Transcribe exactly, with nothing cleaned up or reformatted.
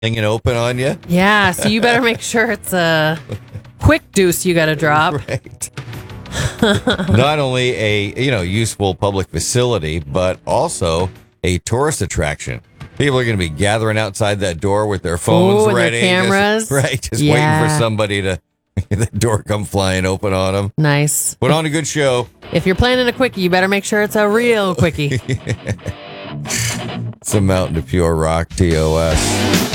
hanging open on you. Yeah, so you better make sure it's a quick deuce you got to drop. Right. Not only a you know useful public facility, but also a tourist attraction. People are going to be gathering outside that door with their phones Ooh, and their ready, cameras. just, right? Just Yeah. waiting for somebody to the door come flying open on them. Nice. Put on a good show. If you're planning a quickie, you better make sure it's a real quickie. It's a Mountain to Pure Rock, T O S.